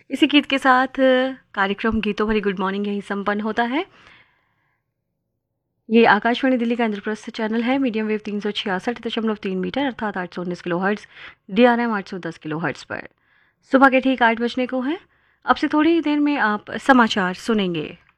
इसी गीत के साथ कार्यक्रम गीतों भरी गुड मॉर्निंग यहीं संपन्न होता है। ये आकाशवाणी दिल्ली का इंद्रप्रस्थ चैनल है, मीडियम वेव 366.3 मीटर अर्थात 819 kilo hertz, DRM 810 kilo hertz पर। सुबह के ठीक 8 बजने को है। अब से थोड़ी ही देर में आप समाचार सुनेंगे।